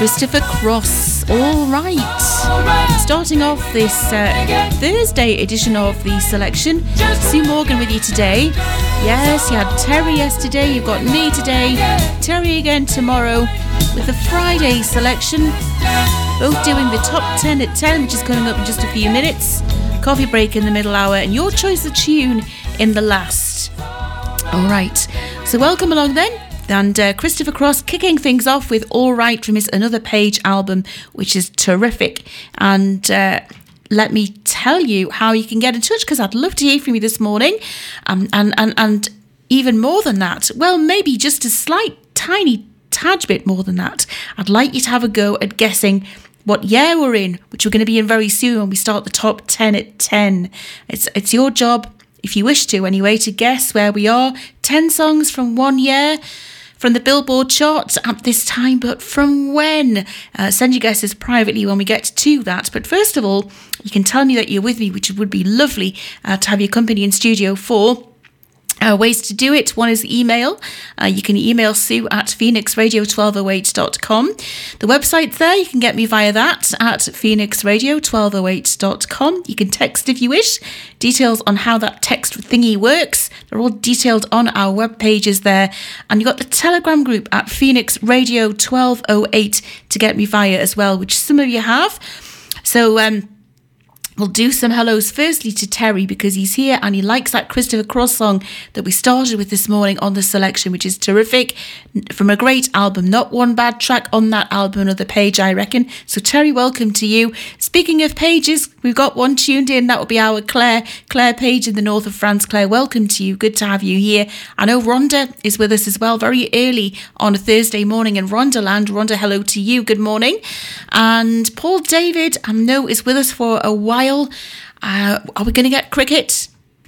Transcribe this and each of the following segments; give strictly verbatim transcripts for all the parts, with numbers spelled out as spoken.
Christopher Cross. All right. Starting off this uh, Thursday edition of the selection. Sue Morgan with you today. Yes, you had Terry yesterday. You've got me today. Terry again tomorrow with the Friday selection. Both doing the top ten at ten, which is coming up in just a few minutes. Coffee break in the middle hour, and your choice of tune in the last. All right. So welcome along then. And uh, Christopher Cross kicking things off with All Right from his Another Page album, which is terrific. And uh, let me tell you how you can get in touch, because I'd love to hear from you this morning. Um, and, and, and even more than that, well, maybe just a slight, tiny tad bit more than that. I'd like you to have a go at guessing what year we're in, which we're going to be in very soon when we start the top ten at ten. It's, it's your job, if you wish to anyway, to guess where we are. ten songs from one year. From the Billboard charts at this time, but from when? Uh, send your guesses privately when we get to that. But first of all, you can tell me that you're with me, which would be lovely uh, to have your company in studio for. Uh, ways to do it. One is email. Uh, you can email Sue at phoenix radio twelve oh eight dot com. The website's there. You can get me via that at phoenix radio twelve oh eight dot com. You can text if you wish. Details on how that text thingy works, they're all detailed on our web pages there. And you've got the Telegram group at Phoenix Radio twelve oh eight to get me via as well, which some of you have. So, um, we'll do some hellos firstly to Terry, because he's here and he likes that Christopher Cross song that we started with this morning on the selection, which is terrific, from a great album. Not one bad track on that album, Another Page, I reckon. So Terry, welcome to you. Speaking of pages, we've got one tuned in. That will be our Claire, Claire Page in the north of France. Claire, welcome to you. Good to have you here. I know Rhonda is with us as well, very early on a Thursday morning in Rhonda land. Rhonda, hello to you. Good morning. And Paul David, I know, is with us for a while. Uh, are we going to get cricket?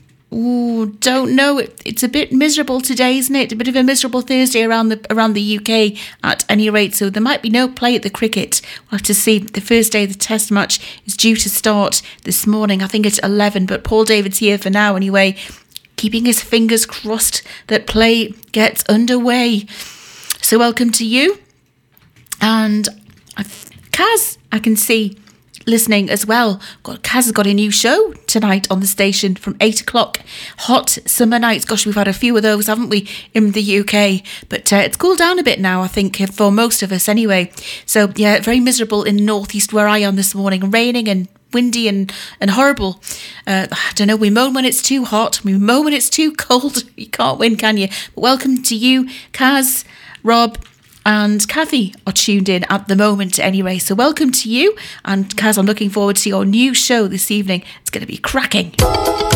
Ooh, don't know. It, it's a bit miserable today, isn't it? A bit of a miserable Thursday around the around the U K at any rate. So there might be no play at the cricket. We'll have to see. The first day of the test match is due to start this morning, I think at eleven. But Paul David's here for now anyway, keeping his fingers crossed that play gets underway. So welcome to you. And I've, Kaz, I can see, listening as well. God, Kaz has got a new show tonight on the station from eight o'clock. Hot summer nights. Gosh, we've had a few of those, haven't we, in the U K? But uh, it's cooled down a bit now, I think, for most of us anyway. So, yeah, very miserable in northeast where I am this morning. Raining and windy and, and horrible. Uh, I don't know, we moan when it's too hot. We moan when it's too cold. You can't win, can you? But welcome to you, Kaz, Rob, and Kathy are tuned in at the moment anyway. So welcome to you. And Kaz, I'm looking forward to your new show this evening. It's going to be cracking.